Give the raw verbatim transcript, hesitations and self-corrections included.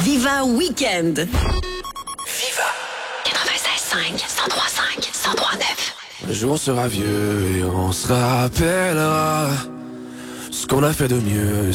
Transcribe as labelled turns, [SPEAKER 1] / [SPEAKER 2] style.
[SPEAKER 1] Viva Weekend.
[SPEAKER 2] Viva
[SPEAKER 1] quatre-vingt-seize cinq, cent trois cinq, cent trois neuf.
[SPEAKER 2] Un jour on sera vieux et on se rappellera ce qu'on a fait de mieux,